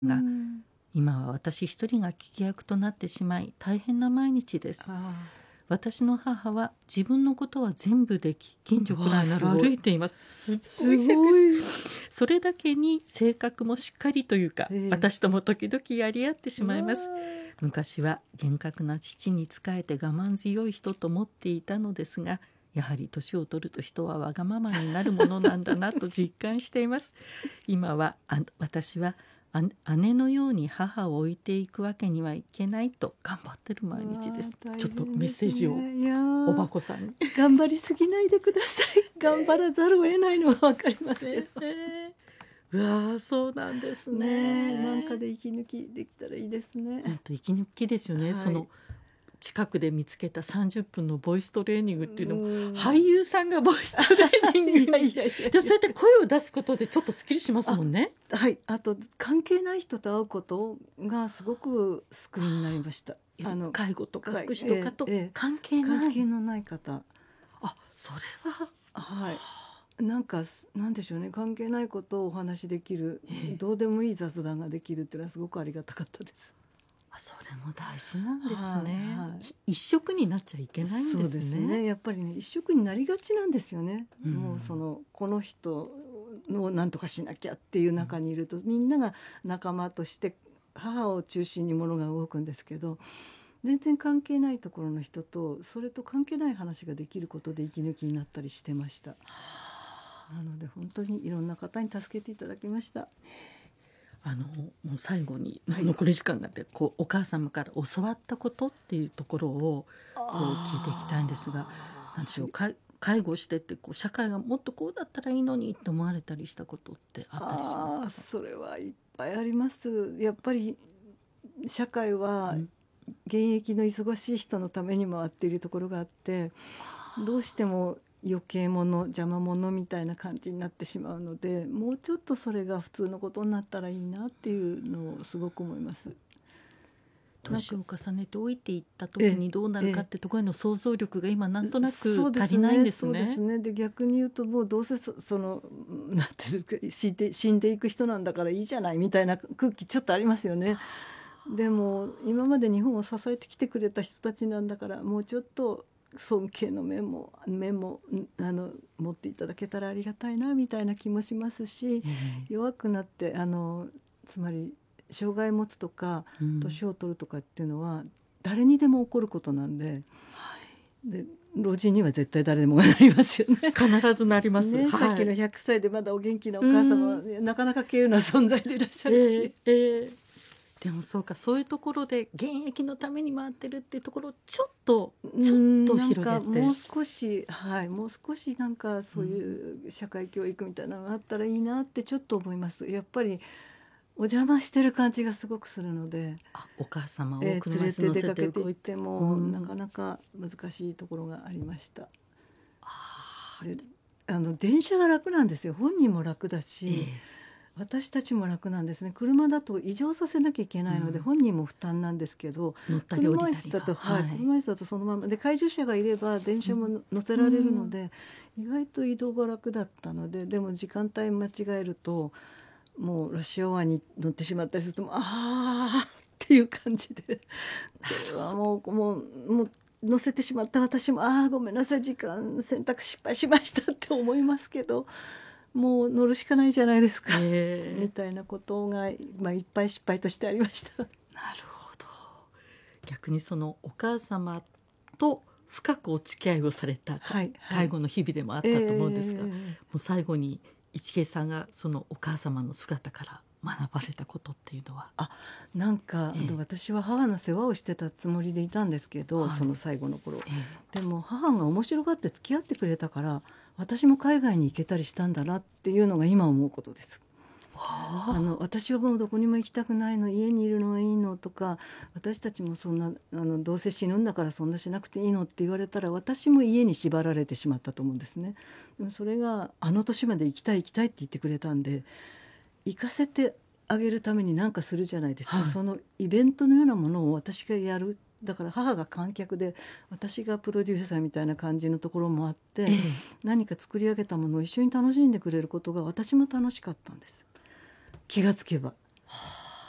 が、今は私一人が聞き役となってしまい大変な毎日です。私の母は自分のことは全部でき、近所くらいなら歩いています。すごい。それだけに性格もしっかりというか、私とも時々やり合ってしまいます。昔は厳格な父に仕えて我慢強い人と思っていたのですが、やはり年を取ると人はわがままになるものなんだなと実感しています。今は私は姉のように母を置いていくわけにはいけないと頑張ってる毎日です。ちょっとメッセージをおばこさんに。 頑張りすぎないでください。頑張らざるを得ないのは分かりますけど、 うわそうなんですね。 なんかで息抜きできたらいいですね。 本当息抜きですよね、その近くで見つけた30分のボイストレーニングっていうのも、俳優さんがボイストレーニングでそうやって声を出すことでちょっとすっきりしますもんね。 あと関係ない人と会うことがすごく救いになりました。 介護とか福祉とかと関係のない方、 それはなんでしょうね、関係ないことをお話しできる、どうでもいい雑談ができるっていうのはすごくありがたかったです。 それも大事なんですね。一色になっちゃいけないんですね。 そうですね、やっぱりね、一色になりがちなんですよね。もうこの人を何とかしなきゃっていう中にいると、みんなが仲間として母を中心に物が動くんですけど、全然関係ないところの人とそれと関係ない話ができることで息抜きになったりしてました。なので本当にいろんな方に助けていただきました。 もう最後に残り時間があって、お母様から教わったことっていうところを聞いていきたいんですが、なんでしょう、介護してって社会がもっとこうだったらいいのにって思われたりしたことってあったりしますか？ それはいっぱいあります。やっぱり社会は現役の忙しい人のために回っているところがあって、どうしても余計者邪魔者みたいな感じになってしまうので、もうちょっとそれが普通のことになったらいいなっていうのをすごく思います。 年を重ねて老いていった時にどうなるかってところへの想像力が今なんとなく足りないんですね。 そうですね。で逆に言うと、もうどうせなんていうか、死んでいく人なんだからいいじゃないみたいな空気ちょっとありますよね。でも今まで日本を支えてきてくれた人たちなんだから、もうちょっと尊敬の面も持っていただけたらありがたいなみたいな気もしますし、弱くなってつまり障害を持つとか年を取るとかっていうのは誰にでも起こることなんで、で老人には絶対誰でもなりますよね。 必ずなります、ね。 さっきの100歳でまだお元気なお母様は、なかなか稀有な存在でいらっしゃるし、 でもそういうところで現役のために回ってるっていうところをちょっと広げて、 もう少しなんかそういう社会教育みたいなのがあったらいいなってちょっと思います。やっぱりお邪魔してる感じがすごくするので、 お母様を連れて出かけていっても、なかなか難しいところがありました。で電車が楽なんですよ。本人も楽だし、私たちも楽なんですね。車だと移動させなきゃいけないので、本人も負担なんですけど、車椅子だとそのままで、介助者がいれば電車も乗せられるので、意外と移動が楽だったので、でも時間帯間違えるともうラッシュアワーに乗ってしまったりすると、っていう感じで、これはもう乗せてしまった私もごめんなさい、時間選択失敗しましたって思いますけど、もう乗るしかないじゃないですか、みたいなことが、いっぱい失敗としてありました。 なるほど。逆にそのお母様と深くお付き合いをされた介護の日々でもあったと思うんですが、もう最後に市毛さんがそのお母様の姿から学ばれたことっていうのは？ なんか、私は母の世話をしてたつもりでいたんですけど、その最後の頃、でも母が面白がって付き合ってくれたから、私も海外に行けたりしたんだなっていうのが今思うことです。私はもうどこにも行きたくないの、家にいるのがいいのとか、私たちもそんなどうせ死ぬんだからそんなしなくていいのって言われたら、私も家に縛られてしまったと思うんですね。でもそれが年まで行きたいって言ってくれたんで、行かせてあげるために何かするじゃないですか、そのイベントのようなものを私がやる。だから母が観客で私がプロデューサーみたいな感じのところもあって、何か作り上げたものを一緒に楽しんでくれることが私も楽しかったんです、気がつけば。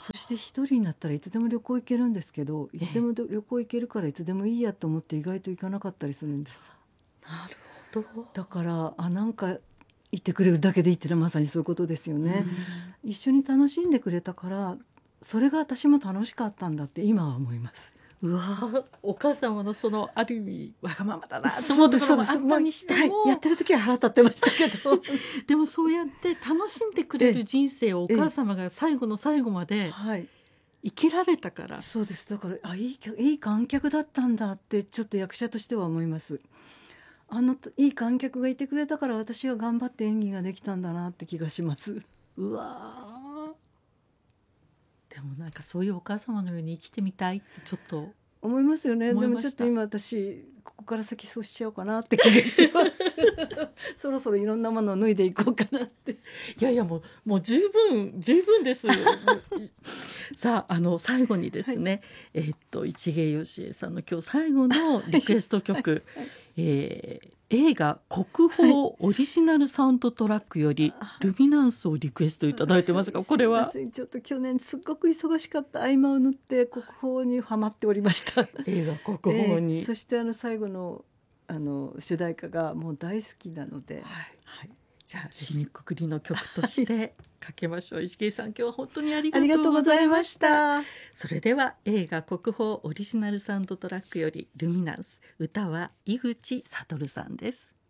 そして一人になったらいつでも旅行行けるんですけど、いつでも旅行行けるからいつでもいいやと思って意外と行かなかったりするんです。 なるほど。 だからなんかいてくれるだけでいいってのはまさにそういうことですよね。一緒に楽しんでくれたからそれが私も楽しかったんだって今は思います。 うわ、お母様のそのある意味わがままだなと思うところもあったにしても、 はい、やってる時は腹立ってましたけどでもそうやって楽しんでくれる人生をお母様が最後の最後まで生きられたから、 そうです。だからいい観客だったんだってちょっと役者としては思います。いい観客がいてくれたから私は頑張って演技ができたんだなって気がします。 うわ、でもなんかそういうお母様のように生きてみたいってちょっと思いますよね。でもちょっと今私ここから先そうしちゃおうかなって気がしてますそろそろいろんなものを脱いでいこうかなって。いやいや、もう十分ですさあ、最後にですね、市毛良恵さんの今日最後のリクエスト曲、映画国宝オリジナルサウンドトラックよりルミナンスをリクエストいただいてますが、これはちょっと去年すっごく忙しかった合間を縫って国宝にはまっておりました映画国宝に、 そして最後の主題歌がもう大好きなので、 じゃあ締めくくりの曲としてかけましょう。石毛さん、今日は本当にありがとうございました。それでは映画国宝オリジナルサウンドトラックよりルミナンス、歌は井口悟さんです。